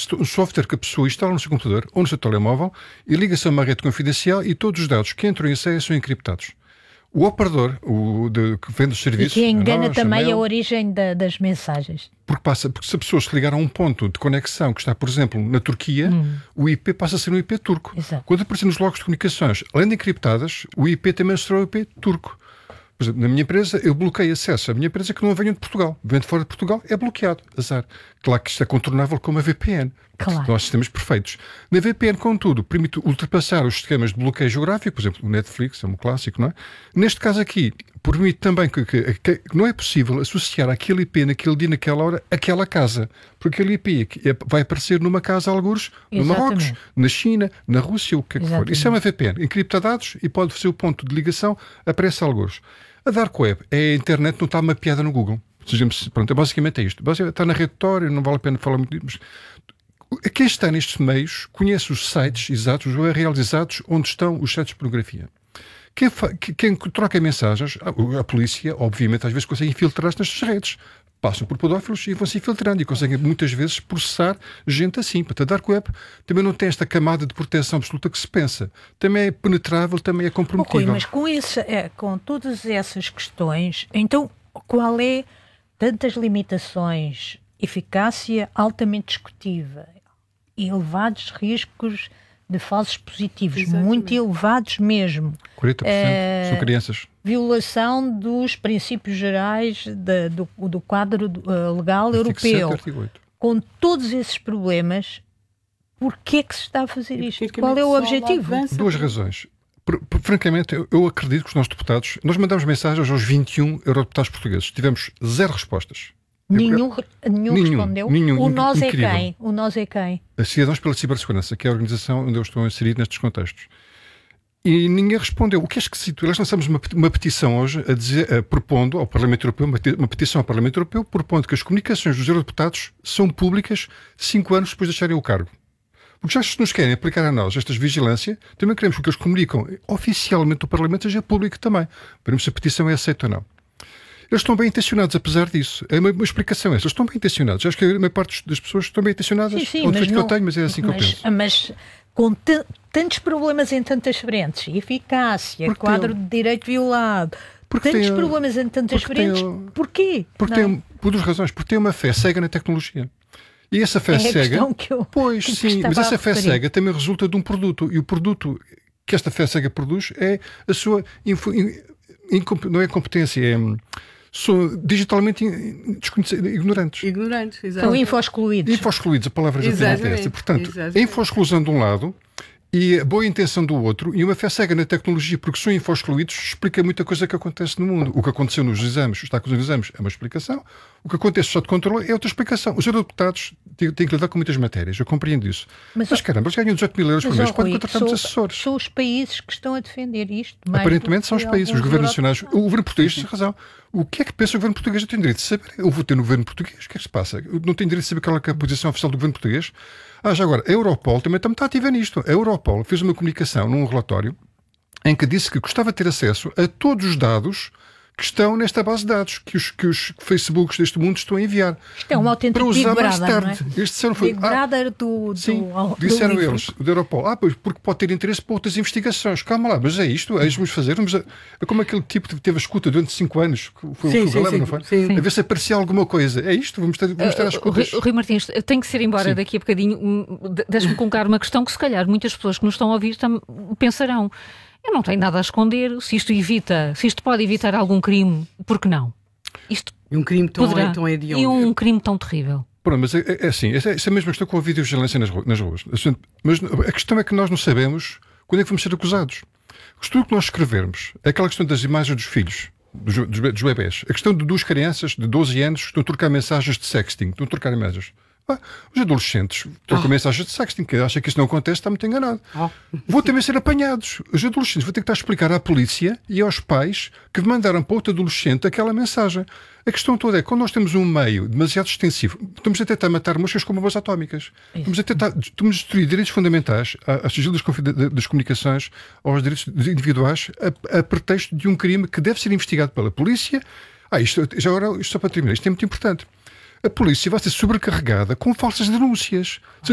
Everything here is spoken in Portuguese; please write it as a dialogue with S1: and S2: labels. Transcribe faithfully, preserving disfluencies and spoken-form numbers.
S1: um software que a pessoa instala no seu computador ou no seu telemóvel e liga-se a uma rede confidencial e todos os dados que entram e saem são encriptados. O operador, o de, que vende os serviços...
S2: E que engana
S1: nós,
S2: também
S1: a, mail,
S2: a origem da, das mensagens.
S1: Porque, passa, porque se a pessoa se ligar a um ponto de conexão que está, por exemplo, na Turquia, hum. o I P passa a ser um I P turco.
S2: Exato.
S1: Quando aparecem nos logos de comunicações, além de encriptadas, o I P também será o I P turco. Por exemplo, na minha empresa, eu bloqueio acesso à minha empresa que não venha de Portugal. Vem de fora de Portugal, é bloqueado. Azar. Claro que isto é contornável com uma V P N.
S2: Claro.
S1: Nós sistemas perfeitos. Na V P N, contudo, permite ultrapassar os esquemas de bloqueio geográfico, por exemplo, o Netflix, é um clássico, não é? Neste caso aqui, permite também que, que, que não é possível associar aquele I P naquele dia, naquela hora, aquela casa. Porque aquele I P vai aparecer numa casa, algures, no Marrocos, na China, na Rússia, o que é que for. Isso é uma V P N. Encripta dados e pode ser o ponto de ligação, aparece algures. A Dark Web é a internet, não está mapeada no Google. Sejamos, pronto, basicamente é isto. Basicamente, está na rede Tor, não vale a pena falar muito disso. Quem está nestes meios conhece os sites exatos, os U R Ls exatos, onde estão os sites de pornografia. Quem, quem troca mensagens, a, a polícia, obviamente, às vezes consegue infiltrar-se nestas redes. Passam por pedófilos e vão-se infiltrando e conseguem muitas vezes processar gente assim. Portanto, a Dark Web também não tem esta camada de proteção absoluta que se pensa. Também é penetrável, também é comprometível.
S2: Oh, Rui, mas com, esse, é, com todas essas questões, então qual é tantas limitações, eficácia altamente discutível e elevados riscos de falsos positivos, exatamente, muito elevados mesmo.
S1: quarenta por cento é, são crianças.
S2: Violação dos princípios gerais de, do, do quadro uh, legal artigo europeu.
S1: sete, artigo oito.
S2: Com todos esses problemas, porquê é que se está a fazer isto? Qual é o objetivo?
S1: Duas razões. Por, por, francamente, eu, eu acredito que os nossos deputados... Nós mandamos mensagens aos vinte e um eurodeputados portugueses. Tivemos zero respostas.
S2: Nenhum, nenhum, nenhum respondeu.
S1: Nenhum,
S2: o nós
S1: incrível.
S2: é quem? O nós é quem?
S1: A Cidadãos pela Cibersegurança, que é a organização onde eu estou inserido nestes contextos. E ninguém respondeu. O que é esquisito? Nós lançamos uma, uma petição hoje a dizer, a, propondo ao Parlamento Europeu, uma, uma petição ao Parlamento Europeu, propondo que as comunicações dos eurodeputados são públicas cinco anos depois de deixarem o cargo. Porque já se nos querem aplicar a nós estas vigilância, também queremos que o que eles comunicam oficialmente do Parlamento seja público também. Veremos se a petição é aceita ou não. Eles estão bem intencionados, apesar disso. É uma, uma explicação essa. Eles estão bem intencionados. Acho que a maior parte das pessoas estão bem intencionadas.
S2: Sim, sim,
S1: é um defeito
S2: não,
S1: que eu tenho, mas é assim
S2: mas,
S1: que eu penso.
S2: Mas com tantos problemas em tantas frentes, eficácia, porque quadro tem, de direito violado, tantos tem, problemas em tantas frentes, tem, porquê?
S1: Porque tem, por duas razões. Porque tem uma fé cega na tecnologia. E essa fé
S2: é
S1: cega...
S2: Que eu,
S1: pois,
S2: que
S1: sim, mas essa fé
S2: referir.
S1: cega também resulta de um produto. E o produto que esta fé cega produz é a sua... Info, in, incomp, não é competência, é... São digitalmente ignorantes.
S3: Ignorantes, exato.
S2: São info-excluídos.
S1: Info-excluídos, a palavra já tem essa. Portanto, a info-exclusão de um lado e a boa intenção do outro e uma fé cega na tecnologia, porque são info-excluídos, explica muita coisa que acontece no mundo. O que aconteceu nos exames, está com os exames, é uma explicação. O que acontece só de controle é outra explicação. Os eurodeputados têm, têm que lidar com muitas matérias, eu compreendo isso. Mas, mas caramba, eles ganham dezoito mil euros por mês, podem contratar muitos assessores.
S2: São os países que estão a defender isto.
S1: Aparentemente são os países, os governos nacionais. O governo português tem razão. O que é que pensa o governo português? Eu tenho direito de saber. Eu vou ter no governo português. O que é que se passa? Eu não tenho direito de saber qual é a posição oficial do governo português. Ah, já agora, a Europol também está ativa nisto. A Europol fez uma comunicação num relatório em que disse que gostava de ter acesso a todos os dados que estão nesta base de dados que os, que os Facebooks deste mundo estão a enviar.
S2: Isto é um autêntico
S1: para usar
S2: Big
S1: mais
S2: Brother,
S1: tarde.
S2: não é?
S1: Este disseram foi,
S2: Big Brother ah, do, do,
S1: sim,
S2: do
S1: disseram
S2: do
S1: eles, da Europol. Ah, pois, porque pode ter interesse para outras investigações. Calma lá, mas é isto, é isto que vamos fazer. Vamos a, é como aquele tipo que teve a escuta durante cinco anos, que foi sim, o que lembra, não foi?
S3: Sim.
S1: A ver se aparecia alguma coisa. É isto, vamos ter, vamos ter as escutas.
S4: Uh, Rui Martins, eu tenho que ser embora sim. daqui a bocadinho. Deixa-me colocar uma questão que se calhar muitas pessoas que nos estão a ouvir tam, pensarão. Eu não tenho nada a esconder. Se isto evita, se isto pode evitar algum crime, por que não? Isto
S3: e um crime tão,
S4: poderá,
S3: tão hediondo.
S4: E um crime tão terrível.
S1: Pronto, mas é, é assim, essa é a mesma questão com a videovigilância nas, nas ruas. Mas a questão é que nós não sabemos quando é que vamos ser acusados. O estudo que nós escrevermos é aquela questão das imagens dos filhos, dos, dos, dos bebés. A questão de duas crianças de doze anos que estão a trocar mensagens de sexting, estão a trocar mensagens. Ah, os adolescentes trocam oh. mensagens de sexting, quem acha que isso não acontece está muito enganado. Oh. Vão também ser apanhados. Os adolescentes vão ter que estar a explicar à polícia e aos pais que mandaram para outro adolescente aquela mensagem. A questão toda é, quando nós temos um meio demasiado extensivo, estamos a tentar matar moscas com bombas atómicas. Estamos a tentar estamos a destruir direitos fundamentais ao sigilo das, das comunicações, aos direitos individuais, a, a pretexto de um crime que deve ser investigado pela polícia. Ah, isto, já agora, isto só para terminar, isto é muito importante. A polícia vai ser sobrecarregada com falsas denúncias.